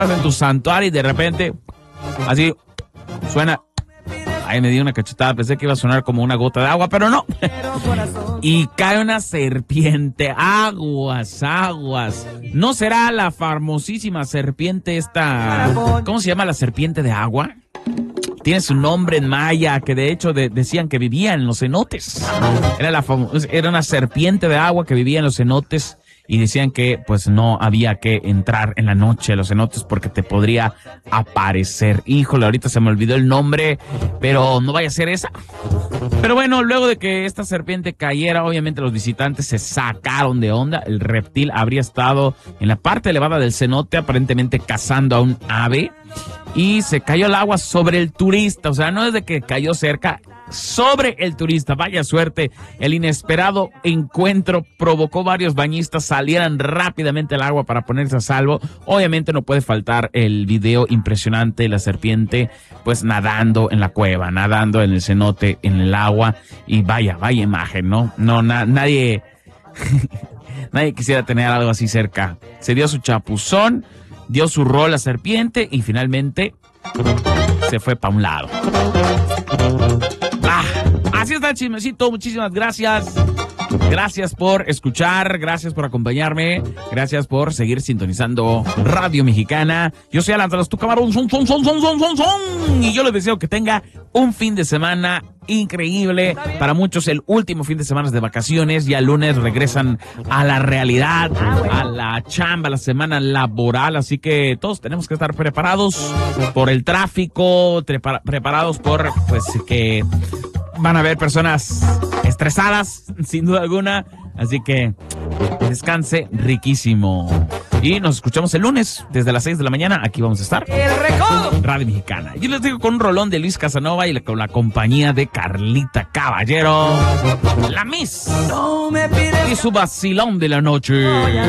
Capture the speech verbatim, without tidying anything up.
en tu santuario y de repente, así, suena. Ahí me dio una cachetada, pensé que iba a sonar como una gota de agua, pero no. Y cae una serpiente, aguas, aguas. ¿No será la famosísima serpiente esta? ¿Cómo se llama la serpiente de agua? Tiene su nombre en maya, que de hecho de, decían que vivía en los cenotes. Era, la famo- era una serpiente de agua que vivía en los cenotes. Y decían que pues no había que entrar en la noche a los cenotes porque te podría aparecer. Híjole, ahorita se me olvidó el nombre, pero no vaya a ser esa. Pero bueno, luego de que esta serpiente cayera, obviamente los visitantes se sacaron de onda. El reptil habría estado en la parte elevada del cenote, aparentemente cazando a un ave. Y se cayó al agua sobre el turista. O sea, no es de que cayó cerca, sobre el turista. Vaya suerte. El inesperado encuentro provocó varios bañistas salieran rápidamente al agua para ponerse a salvo. Obviamente no puede faltar el video impresionante de la serpiente pues nadando en la cueva, nadando en el cenote, en el agua. Y vaya, vaya imagen, ¿no? No, na- nadie nadie quisiera tener algo así cerca. Se dio su chapuzón, dio su rol la serpiente y finalmente se fue para un lado. Ah, así está el chismecito, muchísimas gracias. Gracias por escuchar, gracias por acompañarme, gracias por seguir sintonizando Radio Mexicana. Yo soy Alan tu camarón, son, son, son, son, son, son, son. Y yo les deseo que tenga un fin de semana increíble. Para muchos el último fin de semana de vacaciones, ya el lunes regresan a la realidad, a la chamba, a la semana laboral. Así que todos tenemos que estar preparados por el tráfico, prepara- preparados por pues que van a haber personas estresadas, sin duda alguna. Así que descanse riquísimo. Y nos escuchamos el lunes desde las seis de la mañana. Aquí vamos a estar. El recodo. Radio Mexicana. Yo les digo con un rolón de Luis Casanova y la, con la compañía de Carlita Caballero. La Miss. No me pides Y su vacilón de la noche.